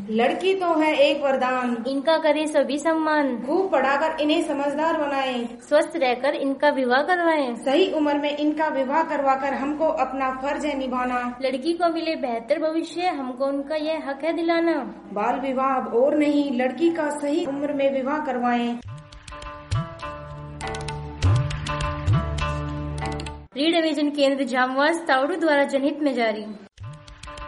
लड़की तो है एक वरदान, इनका करे सभी सम्मान। खूब पढ़ाकर इन्हें समझदार बनाएं, स्वस्थ रहकर इनका विवाह करवाएं। सही उम्र में इनका विवाह करवाकर हमको अपना फर्ज है निभाना। लड़की को मिले बेहतर भविष्य, हमको उनका यह हक है दिलाना। बाल विवाह अब और नहीं, लड़की का सही उम्र में विवाह करवाएं। रीड विजन केंद्र जामवास तावड़ू द्वारा जनहित में जारी।